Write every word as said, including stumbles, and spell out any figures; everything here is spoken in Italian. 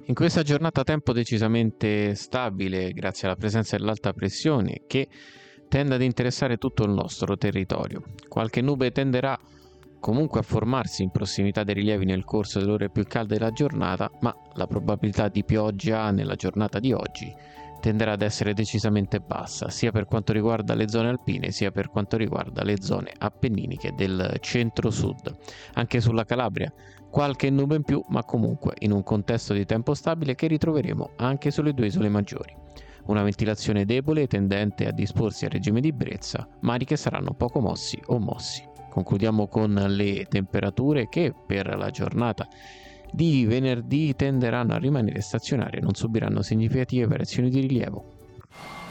In questa giornata tempo decisamente stabile grazie alla presenza dell'alta pressione che tende ad interessare tutto il nostro territorio. Qualche nube tenderà comunque a formarsi in prossimità dei rilievi nel corso delle ore più calde della giornata, ma la probabilità di pioggia nella giornata di oggi tenderà ad essere decisamente bassa, sia per quanto riguarda le zone alpine, sia per quanto riguarda le zone appenniniche del centro-sud. Anche sulla Calabria qualche nube in più, ma comunque in un contesto di tempo stabile che ritroveremo anche sulle due isole maggiori. Una ventilazione debole tendente a disporsi a regime di brezza, mari che saranno poco mossi o mossi. Concludiamo con le temperature che per la giornata di venerdì tenderanno a rimanere stazionarie e non subiranno significative variazioni di rilievo.